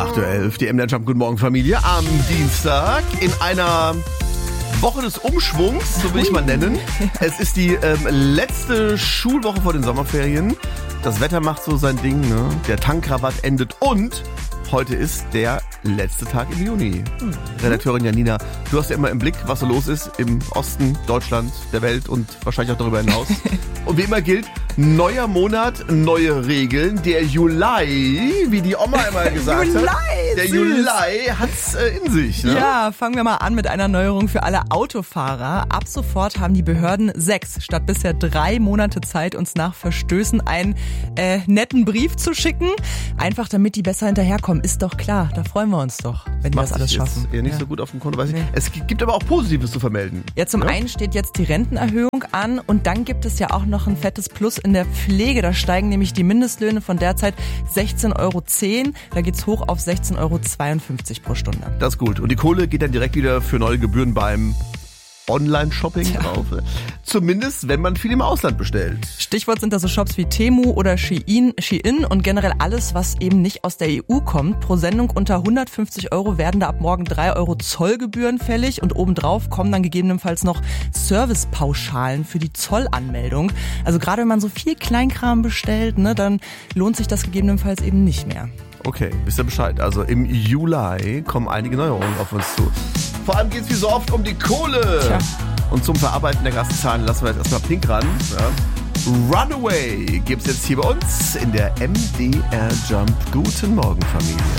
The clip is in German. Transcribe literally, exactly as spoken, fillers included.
acht Uhr elf, die M L Jump. Guten Morgen, Familie. Am Dienstag in einer Woche des Umschwungs, so will ich mal nennen. Es ist die ähm, letzte Schulwoche vor den Sommerferien. Das Wetter macht so sein Ding, ne? Der Tankrabatt endet und heute ist der letzte Tag im Juni. Mhm. Redakteurin Janina, du hast ja immer im Blick, was so los ist im Osten Deutschlands, der Welt und wahrscheinlich auch darüber hinaus. Und wie immer gilt, neuer Monat, neue Regeln. Der Juli, wie die Oma immer gesagt Juli, hat, der süß. Juli hat's äh, in sich. Ne? Ja, fangen wir mal an mit einer Neuerung für alle Autofahrer. Ab sofort haben die Behörden sechs statt bisher drei Monate Zeit, uns nach Verstößen einen äh, netten Brief zu schicken. Einfach damit die besser hinterherkommen, ist doch klar. Da freuen wir uns doch, wenn die das alles schaffen. Eher nicht ja. so gut auf dem Konto, weiß ich. Nee. Es gibt aber auch Positives zu vermelden. Ja, zum ja? einen steht jetzt die Rentenerhöhung an und dann gibt es ja auch noch ein fettes Plus in der Pflege. Da steigen nämlich die Mindestlöhne von derzeit sechzehn Euro zehn. Da geht's hoch auf sechzehn Euro zweiundfünfzig pro Stunde. Das ist gut. Und die Kohle geht dann direkt wieder für neue Gebühren beim Online-Shopping drauf. Zumindest, wenn man viel im Ausland bestellt. Stichwort sind da so Shops wie Temu oder Shein, Shein und generell alles, was eben nicht aus der E U kommt. Pro Sendung unter hundertfünfzig Euro werden da ab morgen drei Euro Zollgebühren fällig und obendrauf kommen dann gegebenenfalls noch Servicepauschalen für die Zollanmeldung. Also gerade wenn man so viel Kleinkram bestellt, ne, dann lohnt sich das gegebenenfalls eben nicht mehr. Okay, wisst ihr Bescheid. Also im Juli kommen einige Neuerungen auf uns zu. Vor allem geht es wie so oft um die Kohle. Tja. Und zum Verarbeiten der ganzen Zahlen lassen wir jetzt erstmal Pink ran. Ja. Runaway gibt's jetzt hier bei uns in der M D R Jump. Guten Morgen, Familie.